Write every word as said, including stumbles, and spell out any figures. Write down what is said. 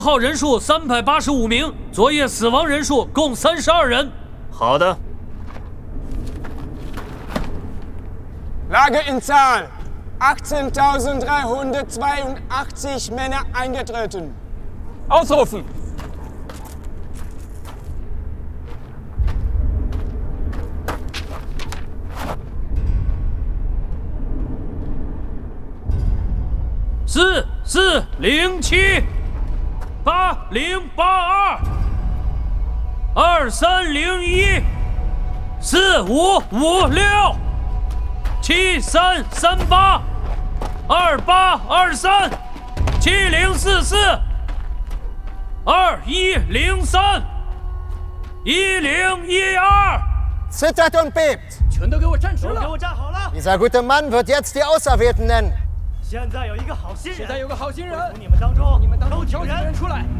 号人数三百八十五名，昨夜死亡人数共三十二人。 好的。 Lage in Zahl: achtzehntausenddreihundertzweiundachtzig Männer eingetreten. Ausrufen! 四四零七八零八二二三零一四五五六七三三八二八二三七零四四二一零三一零一二。 Zittert und bebt! 全都给我站直了！ 给我站好了！ Dieser gute Mann wird jetzt die Auserwählten nennen. 现在有一个好新人， 现在有个好新人， 从你们当中， 你们当中都请挑选人出来。